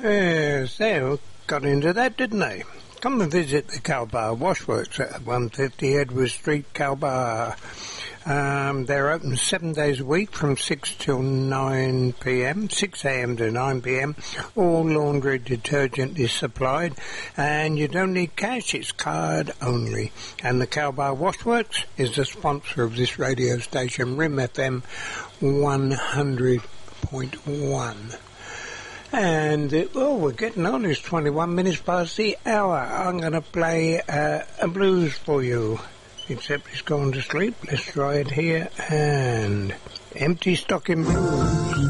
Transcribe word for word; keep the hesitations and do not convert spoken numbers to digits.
Yes, they got into that, didn't they? Come and visit the Calbar Washworks at one fifty Edward Street, Calbar. Um, they're open seven days a week from six till nine p.m, six a.m. to nine p.m. All laundry detergent is supplied, and you don't need cash, it's card only. And the Calbar Washworks is the sponsor of this radio station, R I M F M one hundred point one. And, it, well, we're getting on. It's twenty-one minutes past the hour. I'm going to play uh, a blues for you. Except it's gone to sleep. Let's try it here. And Empty Stocking Blues.